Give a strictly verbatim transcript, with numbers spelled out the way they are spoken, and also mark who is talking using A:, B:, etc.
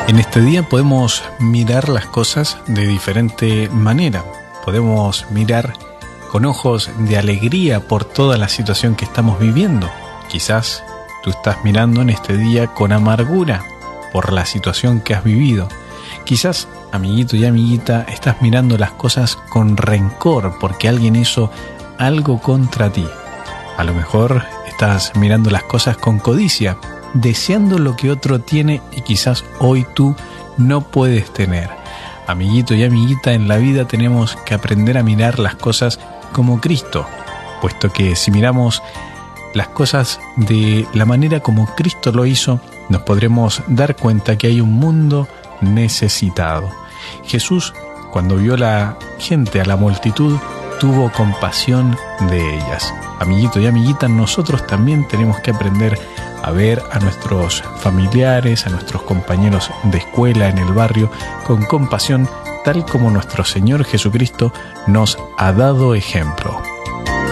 A: En este día podemos mirar las cosas de diferente manera. Podemos mirar con ojos de alegría por toda la situación que estamos viviendo. Quizás tú estás mirando en este día con amargura por la situación que has vivido. Quizás, amiguito y amiguita, estás mirando las cosas con rencor porque alguien hizo algo contra ti. A lo mejor estás mirando las cosas con codicia, deseando lo que otro tiene y quizás hoy tú no puedes tener. Amiguito y amiguita, en la vida tenemos que aprender a mirar las cosas como Cristo, puesto que si miramos las cosas de la manera como Cristo lo hizo, nos podremos dar cuenta que hay un mundo necesitado. Jesús, cuando vio a la gente, a la multitud, tuvo compasión de ellas. Amiguito y amiguita, nosotros también tenemos que aprender a ver a nuestros familiares, a nuestros compañeros de escuela, en el barrio, con compasión, tal como nuestro Señor Jesucristo nos ha dado ejemplo.